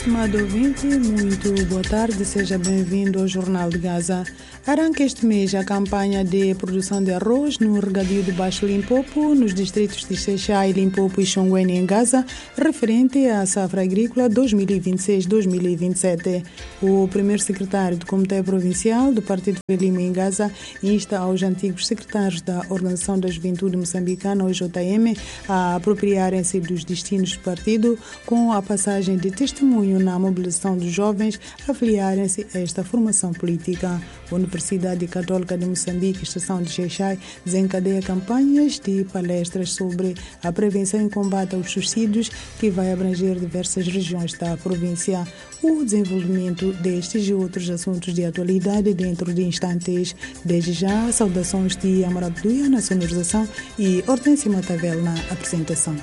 Estimado ouvinte, muito boa tarde, seja bem-vindo ao Jornal de Gaza. Arranca este mês a campanha de produção de arroz no regadio de Baixo Limpopo, nos distritos de Xai-Xai, Limpopo e Xonguene em Gaza, referente à safra agrícola 2026-2027. O primeiro secretário do Comitê Provincial do Partido Frelimo em Gaza insta aos antigos secretários da Organização da Juventude Moçambicana, OJM, a apropriarem-se dos destinos do partido com a passagem de testemunho na mobilização dos jovens a afiliarem-se a esta formação política. A Universidade Católica de Moçambique, Estação de Xai-Xai, desencadeia campanhas de palestras sobre a prevenção e combate aos suicídios que vai abranger diversas regiões da província. O desenvolvimento destes e outros assuntos de atualidade dentro de instantes. Desde já, saudações de Amar Abduia na sonorização e Hortência Matavel na apresentação.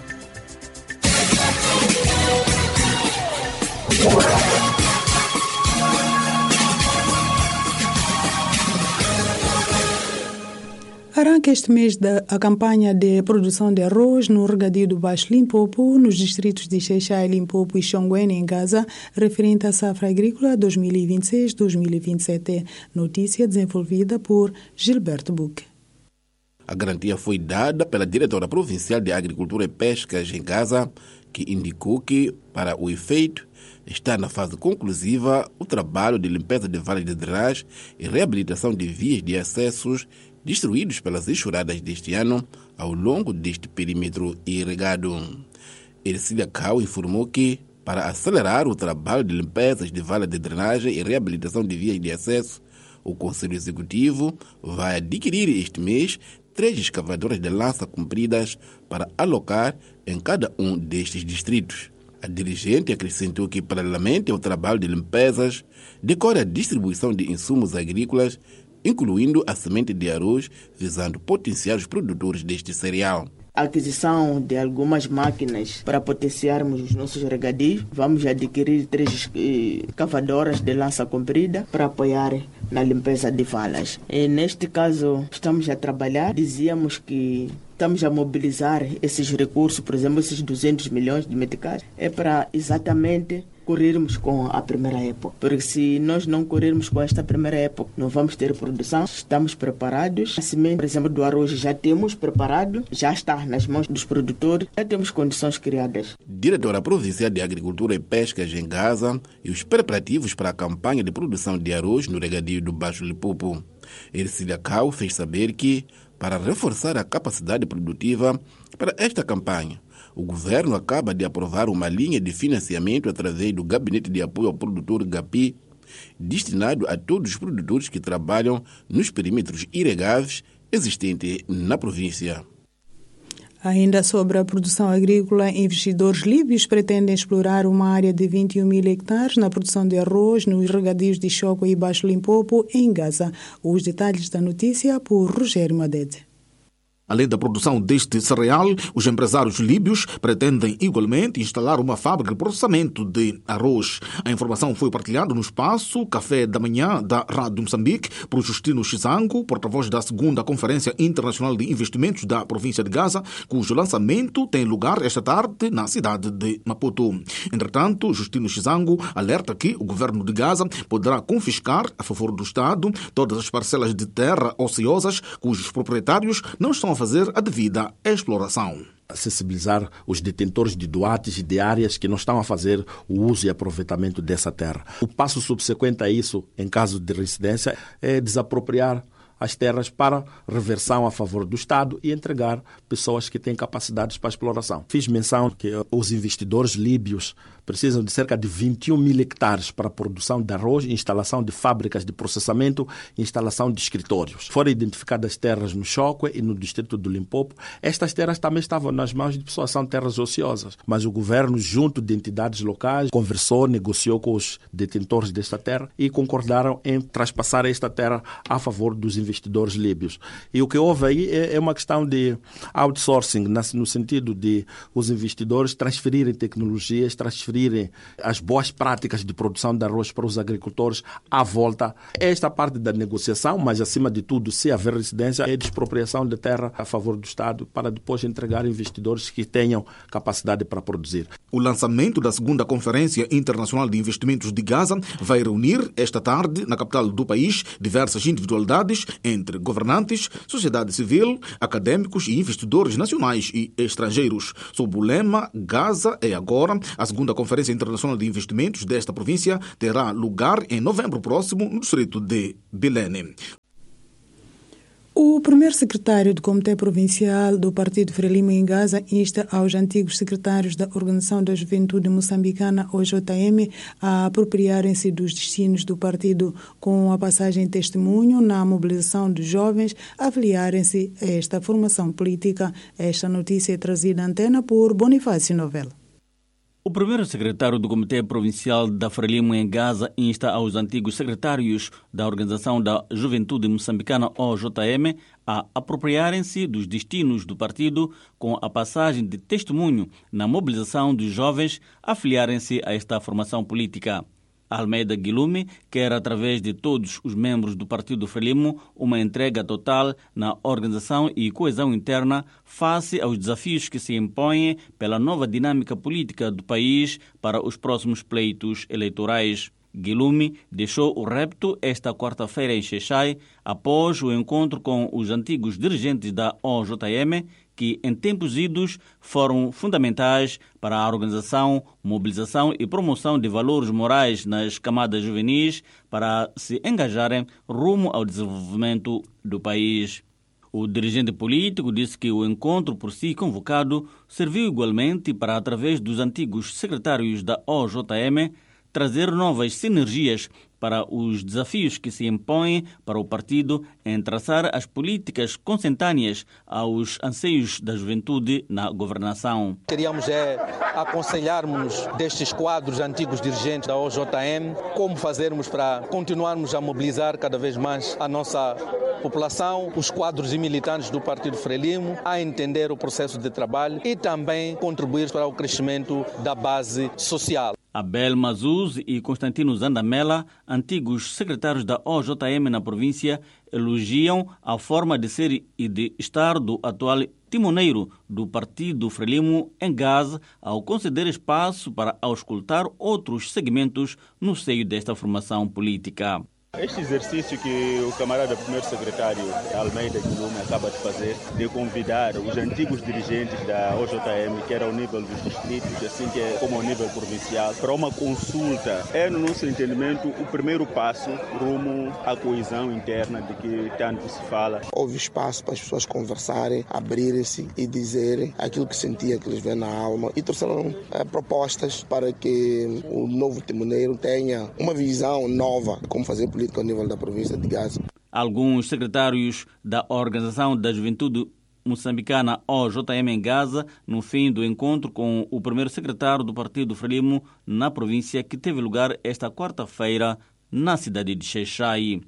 Arranca este mês a campanha de produção de arroz no regadio do Baixo Limpopo, nos distritos de Xai-Xai, Limpopo e Xonguene, em Gaza, referente à safra agrícola 2026-2027. Notícia desenvolvida por Gilberto Buque. A garantia foi dada pela diretora provincial de Agricultura e Pescas em Gaza, que indicou que, para o efeito, está na fase conclusiva o trabalho de limpeza de vales de drenagem e reabilitação de vias de acessos destruídos pelas enxurradas deste ano ao longo deste perímetro irrigado. Ercília Cao informou que, para acelerar o trabalho de limpezas de valas de drenagem e reabilitação de vias de acesso, o Conselho Executivo vai adquirir este mês 3 escavadoras de lança compridas para alocar em cada um destes distritos. A dirigente acrescentou que, paralelamente ao trabalho de limpezas, decorre a distribuição de insumos agrícolas, incluindo a semente de arroz, visando potenciar os produtores deste cereal. A aquisição de algumas máquinas para potenciarmos os nossos regadios. Vamos adquirir 3 cavadoras de lança comprida para apoiar na limpeza de valas. E neste caso, estamos a trabalhar. Dizíamos que estamos a mobilizar esses recursos, por exemplo, esses 200 milhões de meticais, é para exatamente corrermos com a primeira época. Porque se nós não corrermos com esta primeira época, não vamos ter produção. Estamos preparados. A semente, por exemplo, do arroz já temos preparado, já está nas mãos dos produtores, já temos condições criadas. Diretora Provincial de Agricultura e Pescas em Gaza e os preparativos para a campanha de produção de arroz no regadio do Baixo Limpopo. Ercília Cao fez saber que, para reforçar a capacidade produtiva para esta campanha, o governo acaba de aprovar uma linha de financiamento através do Gabinete de Apoio ao Produtor GAPI, destinado a todos os produtores que trabalham nos perímetros irrigáveis existentes na província. Ainda sobre a produção agrícola, investidores líbios pretendem explorar uma área de 21 mil hectares na produção de arroz nos regadios de Choco e Baixo Limpopo, em Gaza. Os detalhes da notícia por Rogério Madede. Além da produção deste cereal, os empresários líbios pretendem igualmente instalar uma fábrica de processamento de arroz. A informação foi partilhada no espaço Café da Manhã da Rádio Moçambique por Justino Xizango, porta-voz da 2ª Conferência Internacional de Investimentos da província de Gaza, cujo lançamento tem lugar esta tarde na cidade de Maputo. Entretanto, Justino Xizango alerta que o governo de Gaza poderá confiscar, a favor do Estado, todas as parcelas de terra ociosas cujos proprietários não estão a fazer a devida exploração. Sensibilizar os detentores de doates e de áreas que não estão a fazer o uso e aproveitamento dessa terra. O passo subsequente a isso, em caso de reincidência, é desapropriar as terras para reversão a favor do Estado e entregar pessoas que têm capacidades para exploração. Fiz menção que os investidores líbios precisam de cerca de 21 mil hectares para a produção de arroz, instalação de fábricas de processamento e instalação de escritórios. Foram identificadas terras no Choco e no distrito do Limpopo. Estas terras também estavam nas mãos de pessoas, são terras ociosas. Mas o governo, junto de entidades locais, conversou, negociou com os detentores desta terra e concordaram em traspassar esta terra a favor dos investidores investidores líbios. E o que houve aí é uma questão de outsourcing, no sentido de os investidores transferirem tecnologias, transferirem as boas práticas de produção de arroz para os agricultores à volta. Esta parte da negociação, mas acima de tudo, se haver residência, é de expropriação de terra a favor do Estado para depois entregar investidores que tenham capacidade para produzir. O lançamento da segunda Conferência Internacional de Investimentos de Gaza vai reunir esta tarde, na capital do país, diversas individualidades entre governantes, sociedade civil, acadêmicos e investidores nacionais e estrangeiros. Sob o lema Gaza é agora, a segunda Conferência Internacional de Investimentos desta província terá lugar em novembro próximo no distrito de Belém. O primeiro secretário do Comitê Provincial do Partido Frelimo em Gaza insta aos antigos secretários da Organização da Juventude Moçambicana, OJM, a apropriarem-se dos destinos do partido com a passagem de testemunho na mobilização dos jovens a afiliarem-se a esta formação política. Esta notícia é trazida à antena por Bonifácio Novela. O primeiro secretário do Comitê Provincial da Frelimo em Gaza insta aos antigos secretários da Organização da Juventude Moçambicana, OJM, a apropriarem-se dos destinos do partido com a passagem de testemunho na mobilização dos jovens a afiliarem-se a esta formação política. Almeida Guilherme quer, através de todos os membros do Partido Frelimo, uma entrega total na organização e coesão interna face aos desafios que se impõem pela nova dinâmica política do país para os próximos pleitos eleitorais. Guilherme deixou o repto esta quarta-feira em Xai-Xai após o encontro com os antigos dirigentes da OJM, que em tempos idos foram fundamentais para a organização, mobilização e promoção de valores morais nas camadas juvenis para se engajarem rumo ao desenvolvimento do país. O dirigente político disse que o encontro por si convocado serviu igualmente para, através dos antigos secretários da OJM, trazer novas sinergias para os desafios que se impõem para o partido em traçar as políticas consentâneas aos anseios da juventude na governação. Queríamos aconselharmos destes quadros antigos dirigentes da OJM como fazermos para continuarmos a mobilizar cada vez mais a nossa população, os quadros e militantes do Partido Frelimo, a entender o processo de trabalho e também contribuir para o crescimento da base social. Abel Mazuz e Constantino Zandamela, antigos secretários da OJM na província, elogiam a forma de ser e de estar do atual timoneiro do Partido Frelimo em Gaza ao conceder espaço para auscultar outros segmentos no seio desta formação política. Este exercício que o camarada primeiro secretário Almeida Guilherme acaba de fazer, de convidar os antigos dirigentes da OJM, que era ao nível dos distritos, assim que é como ao nível provincial, para uma consulta, é, no nosso entendimento, o primeiro passo rumo à coesão interna de que tanto se fala. Houve espaço para as pessoas conversarem, abrirem-se e dizerem aquilo que sentia, que lhes vem na alma, e trouxeram propostas para que o novo timoneiro tenha uma visão nova de como fazer política ao nível da província de Gaza. Alguns secretários da Organização da Juventude Moçambicana, OJM, em Gaza, no fim do encontro com o primeiro secretário do Partido Frelimo na província, que teve lugar esta quarta-feira na cidade de Xai-Xai.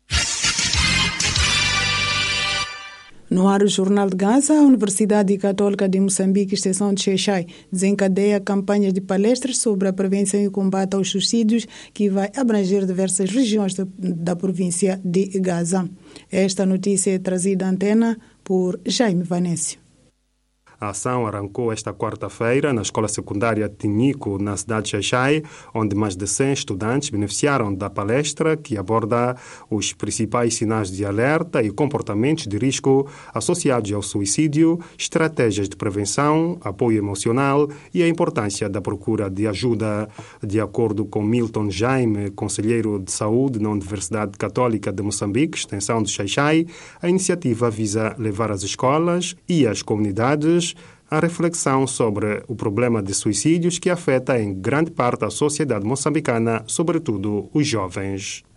No ar, o Jornal de Gaza, a Universidade Católica de Moçambique, extensão de Xai-Xai, desencadeia campanhas de palestras sobre a prevenção e combate aos suicídios que vai abranger diversas regiões da província de Gaza. Esta notícia é trazida à antena por Jaime Vanésio. A ação arrancou esta quarta-feira na Escola Secundária Tinico, na cidade de Xai-Xai, onde mais de 100 estudantes beneficiaram da palestra que aborda os principais sinais de alerta e comportamentos de risco associados ao suicídio, estratégias de prevenção, apoio emocional e a importância da procura de ajuda. De acordo com Milton Jaime, conselheiro de saúde na Universidade Católica de Moçambique, extensão de Xai-Xai, a iniciativa visa levar as escolas e as comunidades a reflexão sobre o problema de suicídios que afeta em grande parte a sociedade moçambicana, sobretudo os jovens.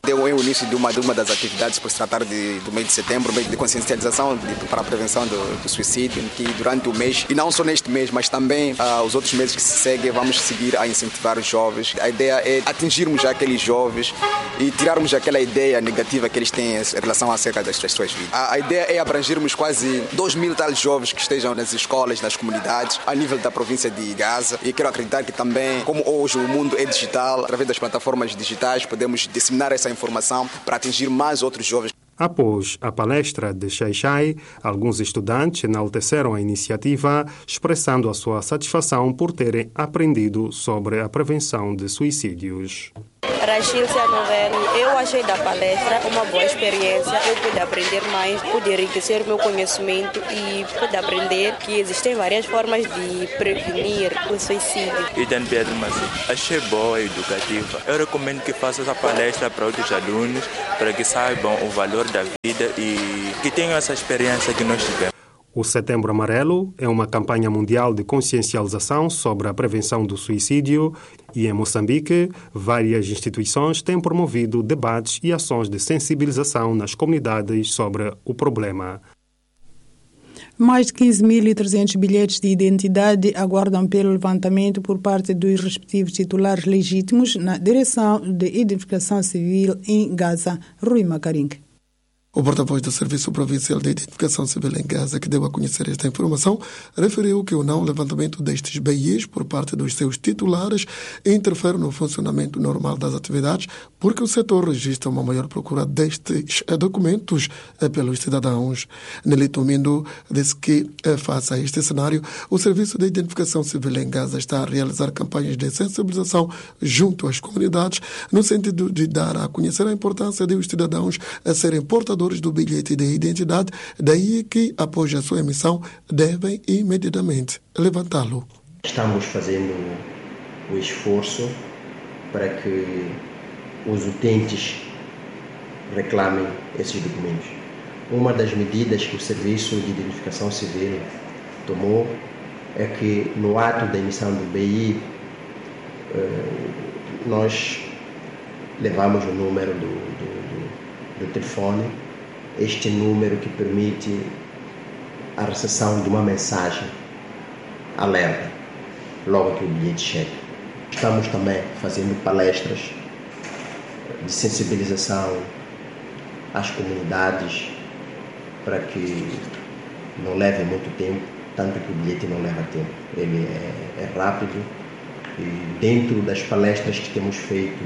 deu o início de uma das atividades por se tratar do mês de setembro, mês de consciencialização para a prevenção do suicídio, que durante o mês, e não só neste mês, mas também os outros meses que se seguem, vamos seguir a incentivar os jovens. A ideia é atingirmos aqueles jovens e tirarmos aquela ideia negativa que eles têm em relação acerca das suas vidas. A ideia é abrangirmos quase 2.000 tais jovens que estejam nas escolas, nas comunidades, a nível da província de Gaza, e quero acreditar que também, como hoje o mundo é digital, através das plataformas digitais, podemos disseminar essa informação para atingir mais outros jovens. Após a palestra de Xai-Xai, alguns estudantes enalteceram a iniciativa, expressando a sua satisfação por terem aprendido sobre a prevenção de suicídios. Rachel Cianovelli, eu achei da palestra uma boa experiência. Eu pude aprender mais, pude enriquecer o meu conhecimento e pude aprender que existem várias formas de prevenir o suicídio. Idan Pedro Massi, achei boa e educativa. Eu recomendo que faça essa palestra para outros alunos, para que saibam o valor da vida e que tenham essa experiência que nós tivemos. O Setembro Amarelo é uma campanha mundial de consciencialização sobre a prevenção do suicídio e, em Moçambique, várias instituições têm promovido debates e ações de sensibilização nas comunidades sobre o problema. Mais de 15.300 bilhetes de identidade aguardam pelo levantamento por parte dos respectivos titulares legítimos na Direção de Identificação Civil em Gaza. Rui Macaring. O porta-voz do Serviço Provincial de Identificação Civil em Gaza, que deu a conhecer esta informação, referiu que o não levantamento destes BIs por parte dos seus titulares interfere no funcionamento normal das atividades, porque o setor registra uma maior procura destes documentos pelos cidadãos. Nelito Mindo disse que, face a este cenário, o Serviço de Identificação Civil em Gaza está a realizar campanhas de sensibilização junto às comunidades, no sentido de dar a conhecer a importância de os cidadãos a serem portadores do bilhete de identidade, daí que, após a sua emissão, devem imediatamente levantá-lo. Estamos fazendo o esforço para que os utentes reclamem esses documentos. Uma das medidas que o Serviço de Identificação Civil tomou é que, no ato da emissão do BI, nós levamos o número do telefone, este número que permite a recepção de uma mensagem alerta logo que o bilhete chega. Estamos também fazendo palestras de sensibilização às comunidades para que não leve muito tempo, tanto que o bilhete não leva tempo. Ele é rápido e dentro das palestras que temos feito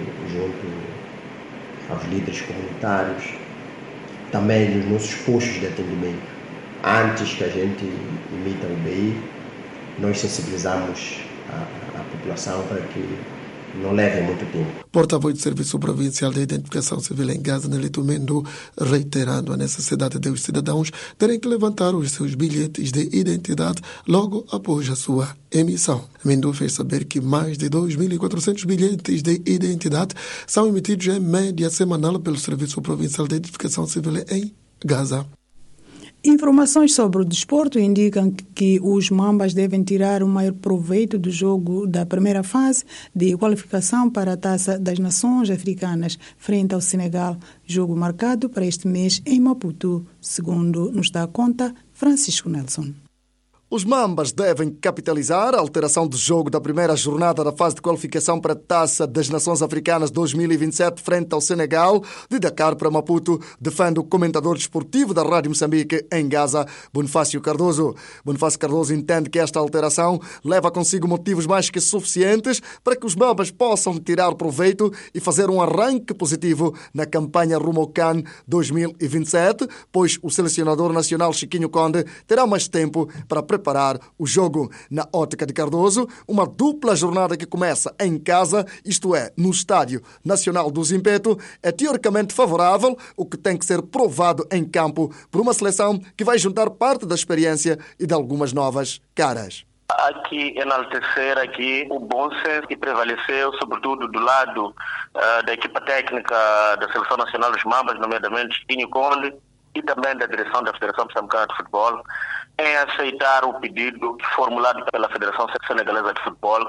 junto aos líderes comunitários, também nos nossos postos de atendimento, antes que a gente emita o BI, nós sensibilizamos a população para que não leve muito tempo. Porta-voz do Serviço Provincial de Identificação Civil em Gaza, Nelito Mendo, reiterando a necessidade de os cidadãos terem que levantar os seus bilhetes de identidade logo após a sua emissão. Mendo fez saber que mais de 2.400 bilhetes de identidade são emitidos em média semanal pelo Serviço Provincial de Identificação Civil em Gaza. Informações sobre o desporto indicam que os Mambas devem tirar o maior proveito do jogo da primeira fase de qualificação para a Taça das Nações Africanas frente ao Senegal, jogo marcado para este mês em Maputo, segundo nos dá conta Francisco Nelson. Os Mambas devem capitalizar a alteração de jogo da primeira jornada da fase de qualificação para a Taça das Nações Africanas 2027 frente ao Senegal, de Dakar para Maputo, defende o comentador desportivo da Rádio Moçambique em Gaza, Bonifácio Cardoso. Bonifácio Cardoso entende que esta alteração leva consigo motivos mais que suficientes para que os Mambas possam tirar proveito e fazer um arranque positivo na campanha rumo ao CAN 2027, pois o selecionador nacional Chiquinho Conde terá mais tempo para preparar o jogo. Na ótica de Cardoso, uma dupla jornada que começa em casa, isto é, no Estádio Nacional do Zimpeto, é teoricamente favorável, o que tem que ser provado em campo por uma seleção que vai juntar parte da experiência e de algumas novas caras. Aqui enaltecer o bom senso que prevaleceu, sobretudo do lado da equipa técnica da Seleção Nacional dos Mambas, nomeadamente Chiquinho Conde, e também da direção da Federação Moçambicana de Futebol, em aceitar o pedido formulado pela Federação Senegalesa de Futebol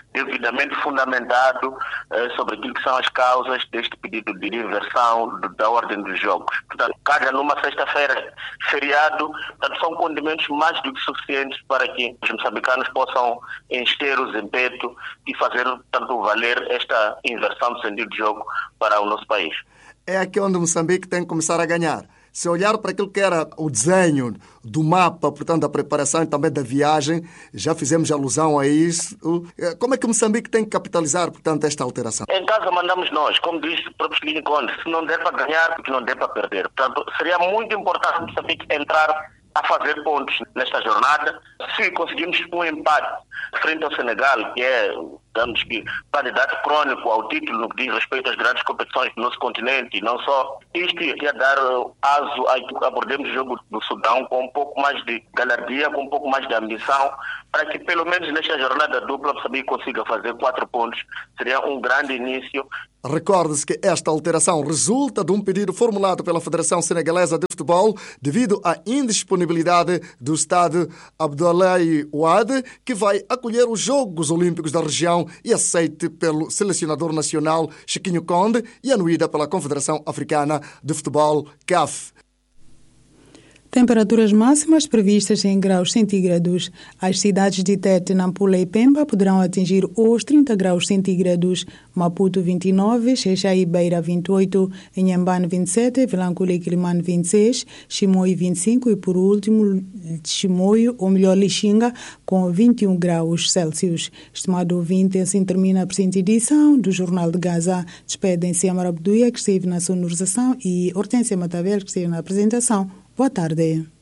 devidamente fundamentado sobre aquilo que são as causas deste pedido de inversão da ordem dos jogos. Portanto, calha numa sexta-feira feriado, portanto, são condimentos mais do que suficientes para que os moçambicanos possam encher o zempeto e fazer tanto valer esta inversão do sentido de jogo para o nosso país. É aqui onde Moçambique tem que começar a ganhar. Se olhar para aquilo que era o desenho do mapa, portanto, da preparação e também da viagem, já fizemos alusão a isso. Como é que Moçambique tem que capitalizar, portanto, esta alteração? Em casa mandamos nós, como diz o próprio Lincoln, se não der para ganhar, porque não der para perder. Portanto, seria muito importante Moçambique entrar a fazer pontos nesta jornada. Se conseguimos um empate frente ao Senegal, que é, digamos que, candidato crônico ao título no que diz respeito às grandes competições do nosso continente, e não só, isto ia dar aso a que abordemos o jogo do Sudão com um pouco mais de galardia, com um pouco mais de ambição, para que pelo menos nesta jornada dupla Moçambique consiga fazer 4 pontos. Seria um grande início. Recorde-se que esta alteração resulta de um pedido formulado pela Federação Senegalesa de Futebol devido à indisponibilidade do estádio Abdoulaye Wade, que vai acolher os Jogos Olímpicos da região e aceite pelo selecionador nacional Chiquinho Conde e anuída pela Confederação Africana de Futebol, CAF. Temperaturas máximas previstas em graus centígrados. As cidades de Tete, Nampula e Pemba poderão atingir os 30 graus centígrados. Maputo 29, Xai e Beira 28, Inhambane 27, Vilanculo e Quilimane 26, Chimoio 25 e por último Chimoio, ou melhor Lixinga, com 21 graus Celsius. Estimado ouvinte, assim termina a presente edição do Jornal de Gaza. Despedem-se Amara Abduia, que esteve na sonorização, e Hortência Matavel, que esteve na apresentação. Boa tarde.